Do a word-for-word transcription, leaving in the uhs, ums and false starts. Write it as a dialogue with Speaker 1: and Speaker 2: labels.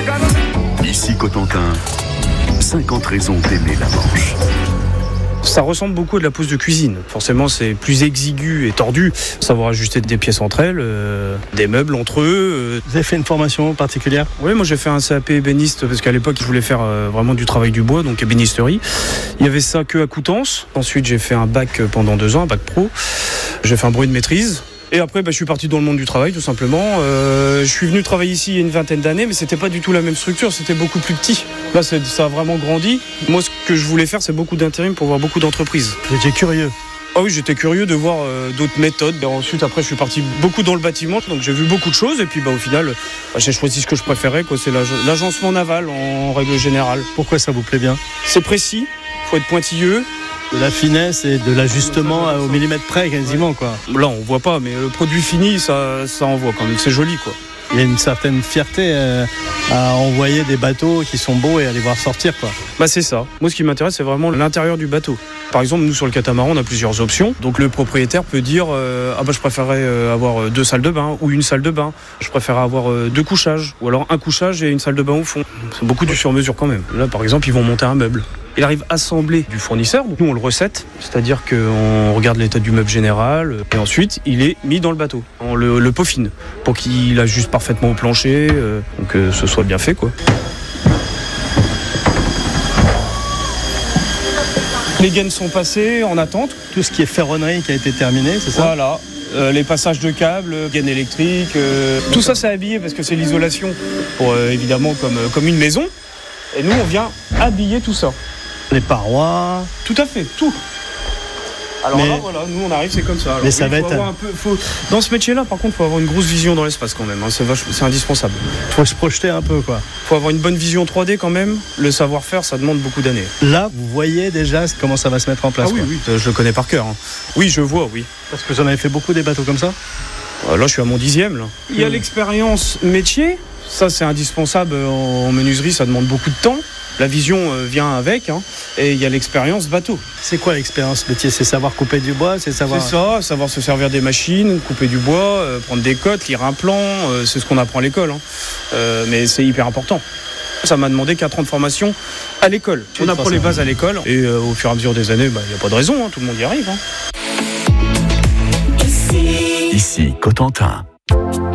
Speaker 1: Ici Cotentin, cinquante raisons d'aimer la Manche.
Speaker 2: Ça ressemble beaucoup à de la pose de cuisine. Forcément, c'est plus exigu et tordu. Savoir ajuster des pièces entre elles, euh, des meubles entre eux. Euh.
Speaker 3: Vous avez fait une formation particulière ?
Speaker 2: Oui, moi j'ai fait un C A P ébéniste parce qu'à l'époque, je voulais faire euh, vraiment du travail du bois, donc ébénisterie. Il y avait ça que à Coutances. Ensuite, j'ai fait un bac pendant deux ans, un bac pro. J'ai fait un brevet de maîtrise. Et après, bah, je suis parti dans le monde du travail, tout simplement. Euh, je suis venu travailler ici il y a une vingtaine d'années, mais c'était pas du tout la même structure, c'était beaucoup plus petit. Là, c'est, ça a vraiment grandi. Moi, ce que je voulais faire, c'est beaucoup d'intérim pour voir beaucoup d'entreprises.
Speaker 3: Vous étiez curieux ?
Speaker 2: Ah oui, j'étais curieux de voir euh, d'autres méthodes. Et ensuite, après, je suis parti beaucoup dans le bâtiment, donc j'ai vu beaucoup de choses. Et puis, bah, au final, bah, j'ai choisi ce que je préférais, quoi. C'est l'ag- l'agencement naval en règle générale.
Speaker 3: Pourquoi ça vous plaît bien ?
Speaker 2: C'est précis, faut être pointilleux.
Speaker 3: De la finesse et de l'ajustement au millimètre près quasiment, quoi.
Speaker 2: Là, on voit pas, mais le produit fini, ça, ça envoie quand même. C'est joli, quoi.
Speaker 3: Il y a une certaine fierté euh, à envoyer des bateaux qui sont beaux et à les voir sortir, quoi.
Speaker 2: Bah c'est ça. Moi, ce qui m'intéresse, c'est vraiment l'intérieur du bateau. Par exemple, nous sur le catamaran, on a plusieurs options. Donc le propriétaire peut dire euh, ah bah je préférerais euh, avoir deux salles de bain ou une salle de bain. Je préférerais avoir euh, deux couchages ou alors un couchage et une salle de bain au fond. C'est beaucoup du sur-mesure quand même. Là, par exemple, ils vont monter un meuble. Il arrive assemblé du fournisseur. Nous, on le recette, c'est-à-dire qu'on regarde l'état du meuble général et ensuite, il est mis dans le bateau. On le, le peaufine pour qu'il ajuste parfaitement au plancher, euh, donc que euh, ce soit bien fait, quoi. Les gaines sont passées en attente.
Speaker 3: Tout ce qui est ferronnerie qui a été terminé, c'est ça ?
Speaker 2: Voilà. Euh, les passages de câbles, gaines électriques, euh, tout ça c'est habillé parce que c'est l'isolation, pour euh, évidemment comme, euh, comme une maison. Et nous on vient habiller tout ça.
Speaker 3: Les parois.
Speaker 2: Tout à fait, tout. Alors
Speaker 3: mais,
Speaker 2: là, voilà, nous on arrive, c'est comme ça. Alors,
Speaker 3: mais ça
Speaker 2: oui,
Speaker 3: va
Speaker 2: faut
Speaker 3: être.
Speaker 2: Avoir un peu, faut... Dans ce métier-là, par contre, il faut avoir une grosse vision dans l'espace quand même. Hein. C'est, vache... c'est indispensable.
Speaker 3: Il faut se projeter un peu, quoi.
Speaker 2: Il faut avoir une bonne vision trois D quand même. Le savoir-faire, ça demande beaucoup d'années.
Speaker 3: Là, vous voyez déjà comment ça va se mettre en place.
Speaker 2: Ah oui,
Speaker 3: quoi.
Speaker 2: oui, je le connais par cœur. Hein. Oui, je vois, oui.
Speaker 3: Parce que vous en avez fait beaucoup des bateaux comme ça ?
Speaker 2: Là, je suis à mon dixième. Là. Il y a l'expérience métier. Ça, c'est indispensable en menuiserie. Ça demande beaucoup de temps. La vision vient avec, hein, et il y a l'expérience bateau.
Speaker 3: C'est quoi l'expérience métier ? C'est savoir couper du bois, c'est savoir...
Speaker 2: C'est ça, savoir se servir des machines, couper du bois, euh, prendre des cotes, lire un plan, euh, c'est ce qu'on apprend à l'école. Hein. Euh, mais c'est hyper important. Ça m'a demandé quatre ans de formation à l'école. On apprend les bases à l'école, et euh, au fur et à mesure des années, il bah, n'y a pas de raison, hein, tout le monde y arrive. Hein.
Speaker 1: Ici, Cotentin.